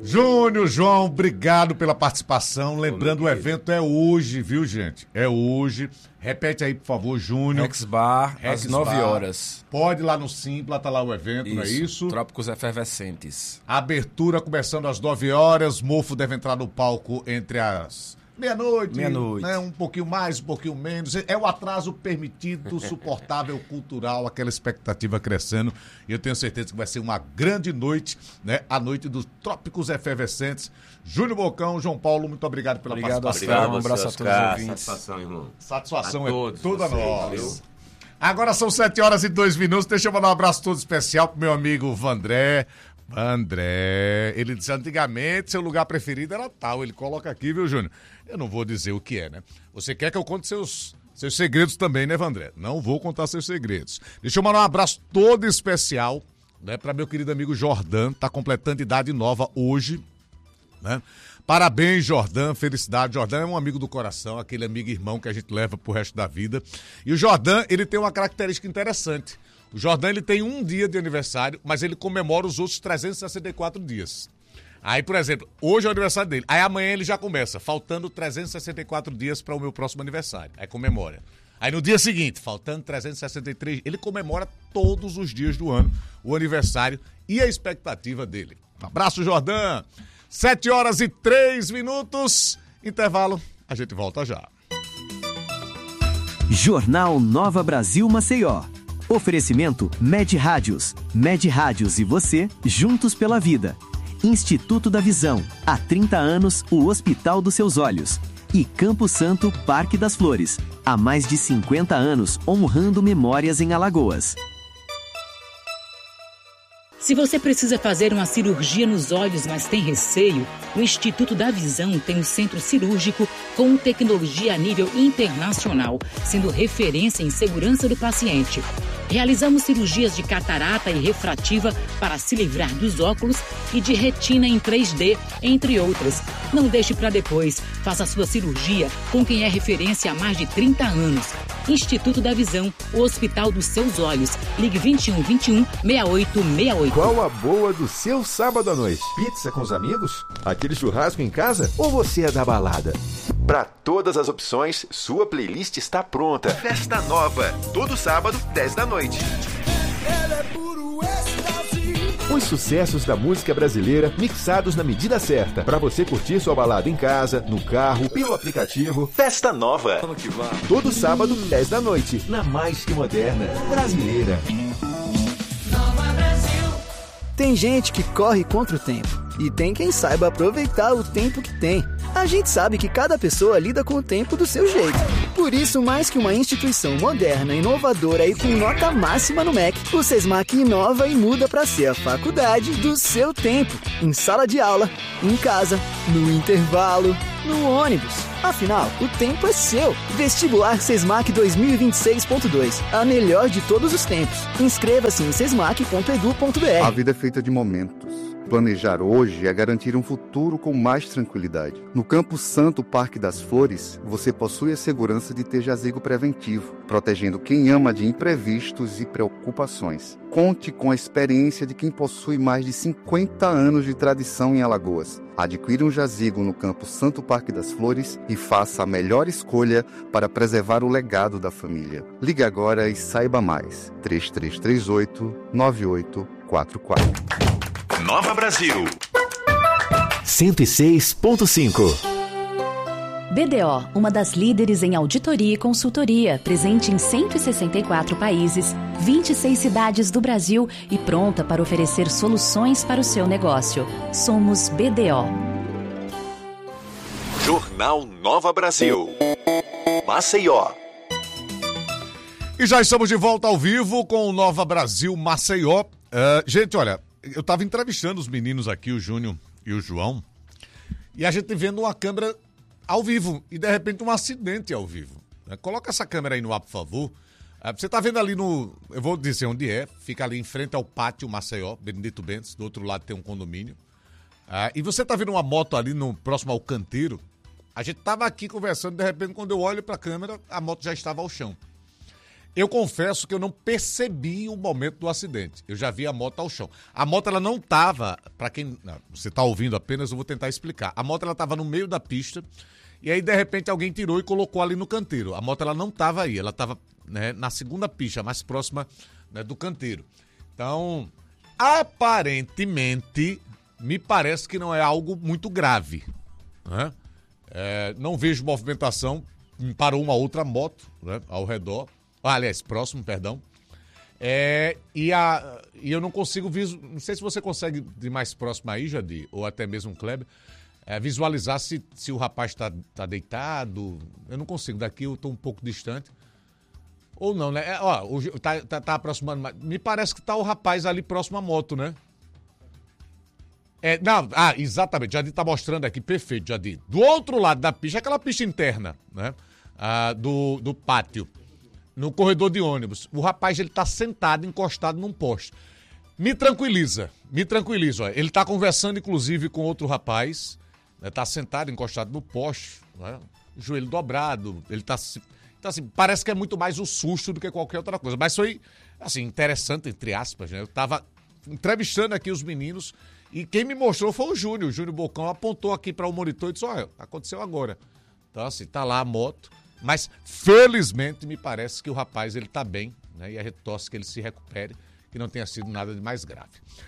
Júnior, João, obrigado pela participação. Lembrando, o evento é hoje, viu, gente? É hoje. Repete aí, por favor, Júnior. Rex Bar, às 9 horas. Pode ir lá no Simpla, tá lá o evento, Isso, não é isso? Trópicos Efervescentes. A abertura começando às 9 horas. Mofo deve entrar no palco entre as meia-noite. Né? Um pouquinho mais, um pouquinho menos. É o atraso permitido, suportável, cultural, aquela expectativa crescendo. E eu tenho certeza que vai ser uma grande noite, né? A noite dos Trópicos Efervescentes. Júnior Bocão, João Paulo, muito obrigado pela participação. Obrigado, um abraço a todos os ouvintes. Satisfação, irmão. Satisfação a todos é toda vocês, nossa. valeu. Agora são 7 horas e 2 minutos. Deixa eu mandar um abraço todo especial pro meu amigo Vandré. André, ele disse antigamente seu lugar preferido era tal. Ele coloca aqui, viu, Júnior? Eu não vou dizer o que é, né? Você quer que eu conte seus segredos também, né, Vandré? Não vou contar seus segredos. Deixa eu mandar um abraço todo especial, né, para meu querido amigo Jordan, tá completando idade nova hoje, né? Parabéns, Jordan, felicidade. Jordan é um amigo do coração, aquele amigo irmão que a gente leva pro resto da vida. E o Jordan, ele tem uma característica interessante. O Jordan, ele tem um dia de aniversário, mas ele comemora os outros 364 dias. Aí, por exemplo, hoje é o aniversário dele. Aí amanhã ele já começa, faltando 364 dias para o meu próximo aniversário. Aí comemora. Aí no dia seguinte, faltando 363, ele comemora todos os dias do ano o aniversário e a expectativa dele. Um abraço, Jordan. 7 horas e 3 minutos. Intervalo, a gente volta já. Jornal Nova Brasil Maceió. Oferecimento Med Rádios. Med Rádios e você, juntos pela vida. Instituto da Visão. Há 30 anos, o Hospital dos Seus Olhos. E Campo Santo, Parque das Flores. Há mais de 50 anos, honrando memórias em Alagoas. Se você precisa fazer uma cirurgia nos olhos, mas tem receio, o Instituto da Visão tem um centro cirúrgico com tecnologia a nível internacional, sendo referência em segurança do paciente. Realizamos cirurgias de catarata e refrativa para se livrar dos óculos e de retina em 3D, entre outras. Não deixe para depois. Faça sua cirurgia com quem é referência há mais de 30 anos. Instituto da Visão, o Hospital dos Seus Olhos. Ligue 21 21 6868. Qual a boa do seu sábado à noite? Pizza com os amigos? Aquele churrasco em casa? Ou você é da balada? Para todas as opções, sua playlist está pronta. Festa Nova, todo sábado, 10 da noite. Os sucessos da música brasileira mixados na medida certa. Para você curtir sua balada em casa, no carro, pelo aplicativo. Festa Nova. Todo sábado, 10 da noite. Na mais que moderna brasileira. Tem gente que corre contra o tempo. E tem quem saiba aproveitar o tempo que tem. A gente sabe que cada pessoa lida com o tempo do seu jeito. Por isso, mais que uma instituição moderna, inovadora e com nota máxima no MEC, o SESMAC inova e muda para ser a faculdade do seu tempo. Em sala de aula, em casa, no intervalo, no ônibus. Afinal, o tempo é seu. Vestibular SESMAC 2026.2. A melhor de todos os tempos. Inscreva-se em sesmac.edu.br. A vida é feita de momentos. Planejar hoje é garantir um futuro com mais tranquilidade. No Campo Santo Parque das Flores, você possui a segurança de ter jazigo preventivo, protegendo quem ama de imprevistos e preocupações. Conte com a experiência de quem possui mais de 50 anos de tradição em Alagoas. Adquira um jazigo no Campo Santo Parque das Flores e faça a melhor escolha para preservar o legado da família. Ligue agora e saiba mais. 3338-9844. Nova Brasil 106.5. BDO, uma das líderes em auditoria e consultoria, presente em 164 países, 26 cidades do Brasil e pronta para oferecer soluções para o seu negócio. Somos BDO. Jornal Nova Brasil Maceió. E já estamos de volta ao vivo com o Nova Brasil Maceió. Gente, olha, eu estava entrevistando os meninos aqui, o Júnior e o João, e a gente vendo uma câmera ao vivo, e de repente um acidente ao vivo. Coloca essa câmera aí no ar, por favor. Você está vendo ali no... Eu vou dizer onde é. Fica ali em frente ao pátio Maceió, Benedito Bentes. Do outro lado tem um condomínio. E você está vendo uma moto ali próximo ao canteiro. A gente estava aqui conversando, de repente, quando eu olho para a câmera, a moto já estava ao chão. Eu confesso que eu não percebi o momento do acidente. Eu já vi a moto ao chão. A moto, ela não estava, para quem você está ouvindo apenas, eu vou tentar explicar. A moto, ela estava no meio da pista e aí, de repente, alguém tirou e colocou ali no canteiro. A moto, ela não estava aí, ela estava, né, na segunda pista, mais próxima, né, do canteiro. Então, aparentemente, me parece que não é algo muito grave, né? Não vejo movimentação, parou uma outra moto, né, ao redor. Aliás, próximo, perdão. E eu não consigo não sei se você consegue ir mais próximo aí, Jadir, ou até mesmo o Kleber, visualizar se o rapaz tá deitado. Eu não consigo, daqui eu tô um pouco distante. Ou não, né? Tá aproximando mais. Me parece que tá o rapaz ali próximo à moto, né? Exatamente, Jadir tá mostrando aqui, perfeito, Jadir. Do outro lado da pista, aquela pista interna, né? Do pátio. No corredor de ônibus. O rapaz, ele tá sentado, encostado num poste. Me tranquiliza. Ó. Ele tá conversando, inclusive, com outro rapaz. Né? Tá sentado, encostado no poste. Né? Joelho dobrado. Ele tá assim, parece que é muito mais um susto do que qualquer outra coisa. Mas foi, assim, interessante, entre aspas, né? Eu tava entrevistando aqui os meninos e quem me mostrou foi o Júnior. O Júnior Bocão apontou aqui para o monitor e disse, olha, aconteceu agora. Então, assim, tá lá a moto. Mas, felizmente, me parece que o rapaz, ele tá bem, né? E a gente torce que ele se recupere, que não tenha sido nada de mais grave.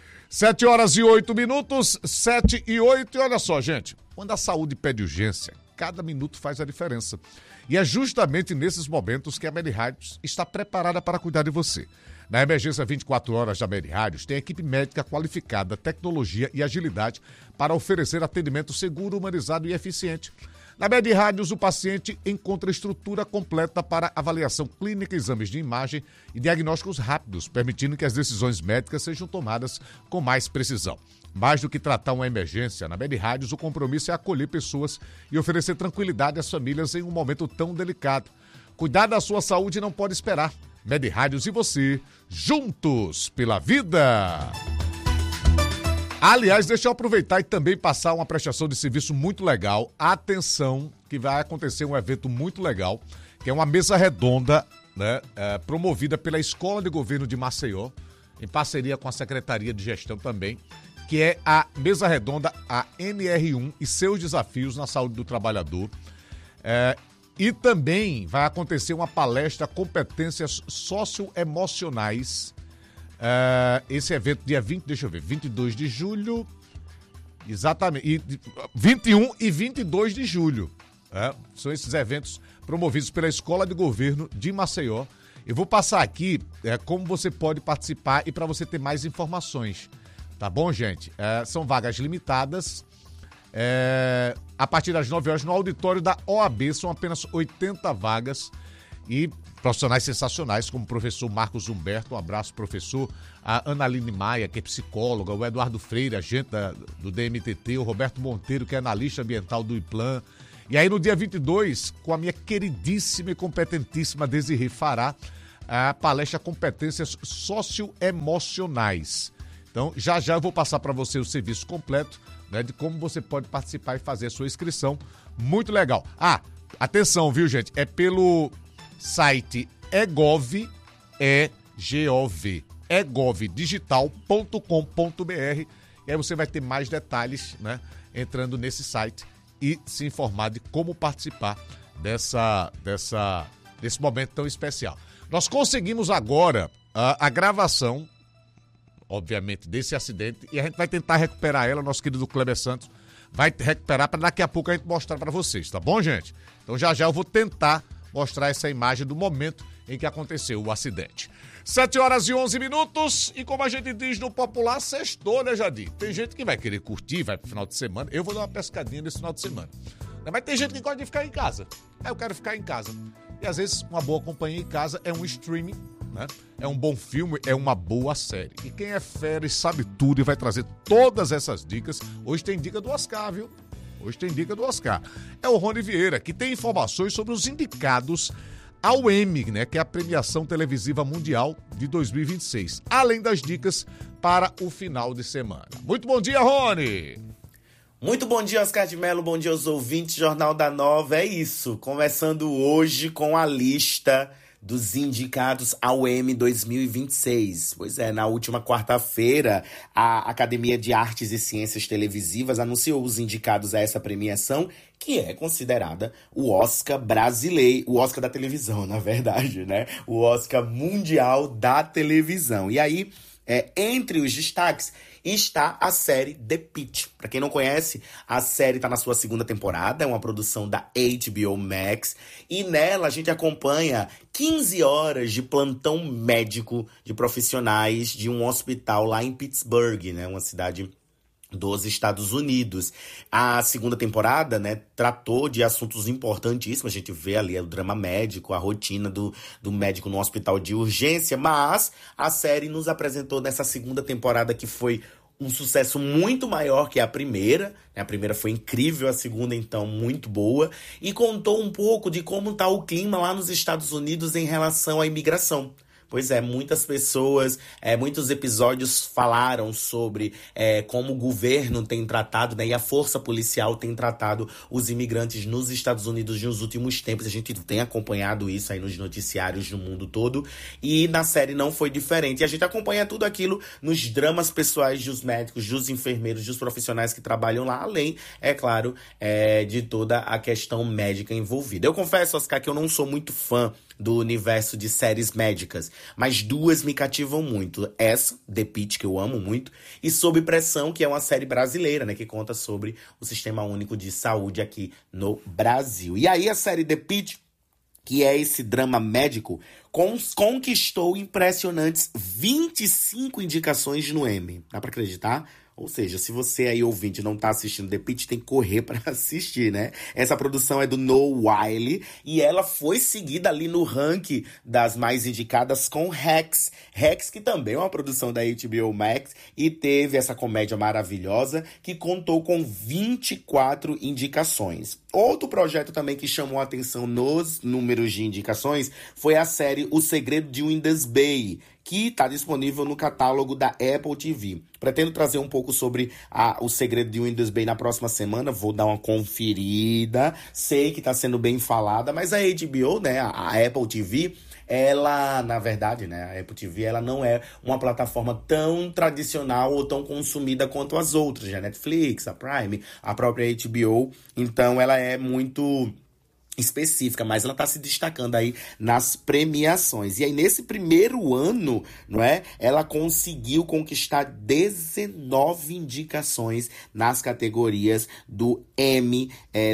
7h08, 7h08, e olha só, gente, quando a saúde pede urgência, cada minuto faz a diferença. E é justamente nesses momentos que a Med Rádios está preparada para cuidar de você. Na emergência 24 horas da Med Rádios, tem equipe médica qualificada, tecnologia e agilidade para oferecer atendimento seguro, humanizado e eficiente. Na Med Rádios, o paciente encontra estrutura completa para avaliação clínica, exames de imagem e diagnósticos rápidos, permitindo que as decisões médicas sejam tomadas com mais precisão. Mais do que tratar uma emergência, na Med Rádios, o compromisso é acolher pessoas e oferecer tranquilidade às famílias em um momento tão delicado. Cuidar da sua saúde não pode esperar. Med Rádios e você, juntos pela vida! Aliás, deixa eu aproveitar e também passar uma prestação de serviço muito legal. Atenção, que vai acontecer um evento muito legal, que é uma mesa redonda, né, promovida pela Escola de Governo de Maceió, em parceria com a Secretaria de Gestão também, que é a mesa redonda, a NR1 e seus desafios na saúde do trabalhador. E também vai acontecer uma palestra Competências Socioemocionais. Esse evento dia 22 de julho, exatamente, 21 e 22 de julho, são esses eventos promovidos pela Escola de Governo de Maceió. Eu vou passar aqui como você pode participar e para você ter mais informações, tá bom, gente? São vagas limitadas, a partir das 9 horas no auditório da OAB, são apenas 80 vagas e profissionais sensacionais, como o professor Marcos Humberto, um abraço, professor, a Analine Maia, que é psicóloga, o Eduardo Freire, agente do DMTT, o Roberto Monteiro, que é analista ambiental do IPLAN. E aí no dia 22, com a minha queridíssima e competentíssima Desirê Fará, a palestra Competências Socioemocionais. Então, já eu vou passar para você o serviço completo, né, de como você pode participar e fazer a sua inscrição. Muito legal. Atenção, viu, gente? É pelo site egovdigital.com.br, e aí você vai ter mais detalhes, né, entrando nesse site e se informar de como participar desse momento tão especial. Nós conseguimos agora a gravação, obviamente, desse acidente, e a gente vai tentar recuperar ela. Nosso querido Kleber Santos vai recuperar para daqui a pouco a gente mostrar para vocês, tá bom, gente? Então já eu vou tentar mostrar essa imagem do momento em que aconteceu o acidente. 7h11, e como a gente diz no popular, sextou, né, Jadir? Tem gente que vai querer curtir, vai pro final de semana. Eu vou dar uma pescadinha nesse final de semana. Mas tem gente que gosta de ficar em casa. Eu quero ficar em casa. E às vezes uma boa companhia em casa é um streaming, né? É um bom filme, é uma boa série. E quem é fera e sabe tudo e vai trazer todas essas dicas, hoje tem dica do Oscar, viu? Hoje tem dica do Oscar. É o Rony Vieira, que tem informações sobre os indicados ao Emmy, né, que é a premiação televisiva mundial de 2026. Além das dicas para o final de semana. Muito bom dia, Rony! Muito bom dia, Oscar de Mello. Bom dia aos ouvintes, Jornal da Nova. É isso, começando hoje com a lista dos indicados ao Emmy 2026. Pois é, na última quarta-feira, a Academia de Artes e Ciências Televisivas anunciou os indicados a essa premiação, que é considerada o Oscar brasileiro, o Oscar da televisão, na verdade, né? O Oscar mundial da televisão. E aí, entre os destaques, está a série The Pitt. Para quem não conhece, a série está na sua 2ª temporada, é uma produção da HBO Max, e nela a gente acompanha 15 horas de plantão médico de profissionais de um hospital lá em Pittsburgh, né, uma cidade dos Estados Unidos. A 2ª temporada, né, tratou de assuntos importantíssimos. A gente vê ali o drama médico, a rotina do médico no hospital de urgência, mas a série nos apresentou nessa 2ª temporada que foi um sucesso muito maior que a primeira. A primeira foi incrível, a 2ª, então, muito boa. E contou um pouco de como está o clima lá nos Estados Unidos em relação à imigração. Pois é, muitas pessoas, muitos episódios falaram sobre como o governo tem tratado, né, e a força policial tem tratado os imigrantes nos Estados Unidos nos últimos tempos. A gente tem acompanhado isso aí nos noticiários no mundo todo, e na série não foi diferente. E a gente acompanha tudo aquilo nos dramas pessoais dos médicos, dos enfermeiros, dos profissionais que trabalham lá, além, é claro, de toda a questão médica envolvida. Eu confesso, Oscar, que eu não sou muito fã do universo de séries médicas, mas 2 me cativam muito. Essa, The Pitt, que eu amo muito, e Sob Pressão, que é uma série brasileira, né, que conta sobre o Sistema Único de Saúde aqui no Brasil. E aí a série The Pitt, que é esse drama médico, conquistou impressionantes 25 indicações no Emmy. Dá pra acreditar? Ou seja, se você aí, ouvinte, não tá assistindo The Pitt, tem que correr pra assistir, né? Essa produção é do Noah Wyle e ela foi seguida ali no ranking das mais indicadas com Hacks. Hacks, que também é uma produção da HBO Max e teve essa comédia maravilhosa que contou com 24 indicações. Outro projeto também que chamou a atenção nos números de indicações foi a série O Segredo de Windows Bay, que está disponível no catálogo da Apple TV. Pretendo trazer um pouco sobre O Segredo de Windows Bay na próxima semana, vou dar uma conferida, sei que está sendo bem falada, mas a HBO, né, a Apple TV, ela, na verdade, né, a Apple TV, ela não é uma plataforma tão tradicional ou tão consumida quanto as outras, né, Netflix, a Prime, a própria HBO, então ela é muito específica, mas ela está se destacando aí nas premiações. E aí, nesse primeiro ano, não é? Ela conseguiu conquistar 19 indicações nas categorias do Emmy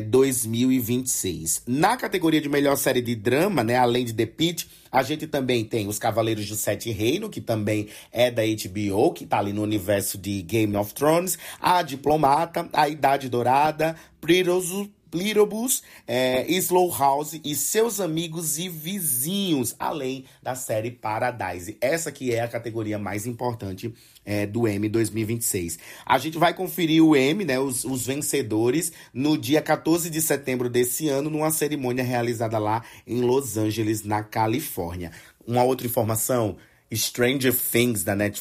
2026. Na categoria de melhor série de drama, né, além de The Pitt, a gente também tem Os Cavaleiros do Sete Reinos, que também é da HBO, que tá ali no universo de Game of Thrones, A Diplomata, A Idade Dourada, Plirobus, Slow House e Seus Amigos e Vizinhos, além da série Paradise. Essa que é a categoria mais importante do Emmy 2026. A gente vai conferir o Emmy, né, os vencedores, no dia 14 de setembro desse ano, numa cerimônia realizada lá em Los Angeles, na Califórnia. Uma outra informação: Stranger Things da Netflix